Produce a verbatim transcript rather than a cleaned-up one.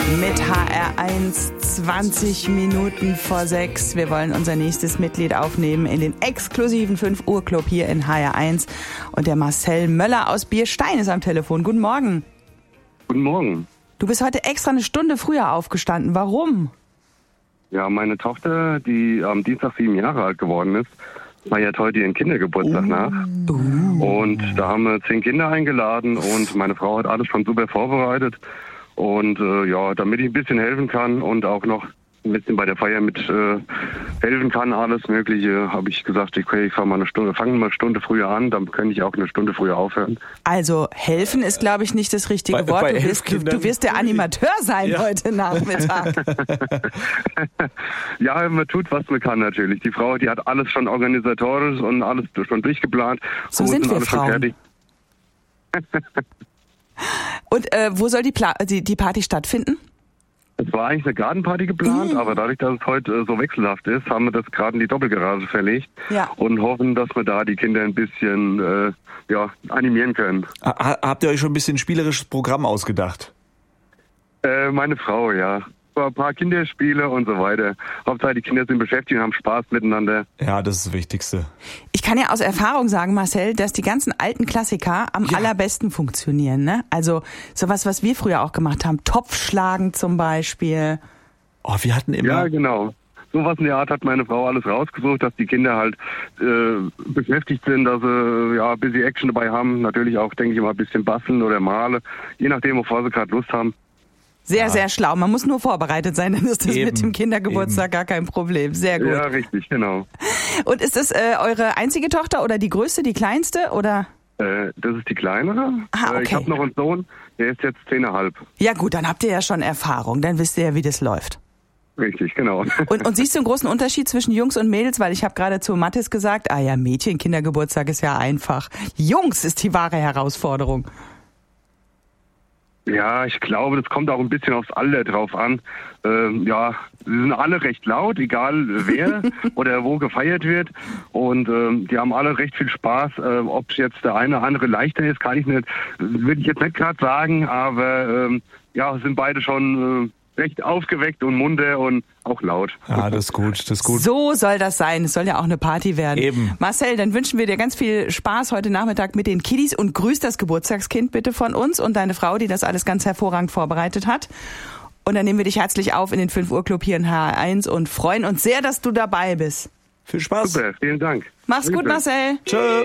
mit H R eins, zwanzig Minuten vor sechs. Wir wollen unser nächstes Mitglied aufnehmen in den exklusiven fünf Uhr Club hier in H R eins. Und der Marcel Möller aus Bierstein ist am Telefon. Guten Morgen. Guten Morgen. Du bist heute extra eine Stunde früher aufgestanden. Warum? Ja, meine Tochter, die am Dienstag sieben Jahre alt geworden ist, feiert heute ihren Kindergeburtstag uh. nach. Uh. Und da haben wir zehn Kinder eingeladen und meine Frau hat alles schon super vorbereitet. Und äh, ja, damit ich ein bisschen helfen kann und auch noch ein bisschen bei der Feier mit äh, helfen kann, alles Mögliche, habe ich gesagt, okay, ich fange mal eine Stunde, fange mal eine Stunde früher an, dann kann ich auch eine Stunde früher aufhören. Also helfen ist, glaube ich, nicht das richtige bei, Wort. bei Du wirst, du, du wirst der Animateur sein ja. heute Nachmittag. Ja, man tut, was man kann natürlich. Die Frau, die hat alles schon organisatorisch und alles schon durchgeplant. So sind wir alles Frauen. Schon fertig. Und äh, wo soll die, Pla- die, die Party stattfinden? Es war eigentlich eine Gartenparty geplant, mhm. aber dadurch, dass es heute äh, so wechselhaft ist, haben wir das gerade in die Doppelgarage verlegt ja. und hoffen, dass wir da die Kinder ein bisschen äh, ja, animieren können. Ha- habt ihr euch schon ein bisschen spielerisches Programm ausgedacht? Äh, meine Frau, ja. Ein paar Kinderspiele und so weiter. Hauptsache die Kinder sind beschäftigt und haben Spaß miteinander. Ja, das ist das Wichtigste. Ich kann ja aus Erfahrung sagen, Marcel, dass die ganzen alten Klassiker am ja. allerbesten funktionieren. Ne? Also sowas, was wir früher auch gemacht haben. Topfschlagen zum Beispiel. Oh, wir hatten immer... Ja, genau. Sowas in der Art hat meine Frau alles rausgesucht, dass die Kinder halt äh, beschäftigt sind, dass sie ja ein bisschen Action dabei haben. Natürlich auch, denke ich mal, ein bisschen basteln oder malen. Je nachdem, wovor sie gerade Lust haben. Sehr, ja. sehr schlau. Man muss nur vorbereitet sein, dann ist das eben, mit dem Kindergeburtstag eben. gar kein Problem. Sehr gut. Ja, richtig, genau. Und ist das äh, eure einzige Tochter oder die größte, die kleinste? Oder? Äh, das ist die kleinere. Ah, okay. äh, ich habe noch einen Sohn, der ist jetzt zehneinhalb. Ja gut, dann habt ihr ja schon Erfahrung. Dann wisst ihr ja, wie das läuft. Richtig, genau. Und, und siehst du einen großen Unterschied zwischen Jungs und Mädels? Weil ich habe gerade zu Mathis gesagt, ah ja, Mädchen, Kindergeburtstag ist ja einfach. Jungs ist die wahre Herausforderung. Ja, ich glaube, das kommt auch ein bisschen aufs Alter drauf an. Ähm, ja, sie sind alle recht laut, egal wer oder wo gefeiert wird. Und ähm, die haben alle recht viel Spaß. Ähm, ob jetzt der eine oder andere leichter ist, kann ich nicht, würde ich jetzt nicht gerade sagen. Aber ähm, ja, sind beide schon äh, recht aufgeweckt und munter und auch laut. Ja, das ist gut, das ist gut. So soll das sein. Es soll ja auch eine Party werden. Eben. Marcel, dann wünschen wir dir ganz viel Spaß heute Nachmittag mit den Kiddies und grüß das Geburtstagskind bitte von uns und deine Frau, die das alles ganz hervorragend vorbereitet hat. Und dann nehmen wir dich herzlich auf in den fünf Uhr Club hier in H R eins und freuen uns sehr, dass du dabei bist. Viel Spaß. Super, vielen Dank. Mach's gut, Marcel. Tschö.